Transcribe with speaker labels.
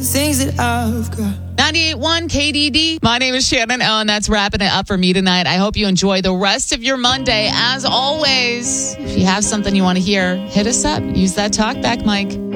Speaker 1: things that I've got.
Speaker 2: 98.1 KDD. My name is Shannon O, and that's wrapping it up for me tonight. I hope you enjoy the rest of your Monday. As always, if you have something you want to hear, hit us up. Use that talkback mic.